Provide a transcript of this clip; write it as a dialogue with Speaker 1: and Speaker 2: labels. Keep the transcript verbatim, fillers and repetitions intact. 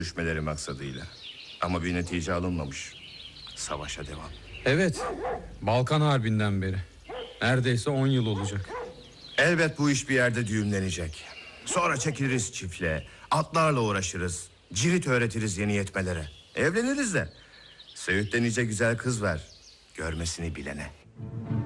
Speaker 1: görüşmeleri maksadıyla. Ama bir netice alınmamış. Savaşa devam.
Speaker 2: Evet, Balkan Harbi'nden beri. Neredeyse on yıl olacak.
Speaker 1: Elbet bu iş bir yerde düğümlenecek. Sonra çekiliriz çiftliğe. Atlarla uğraşırız. Cirit öğretiriz yeni yetmelere. Evleniriz de. Söğüt'te nice güzel kız var. Görmesini bilene.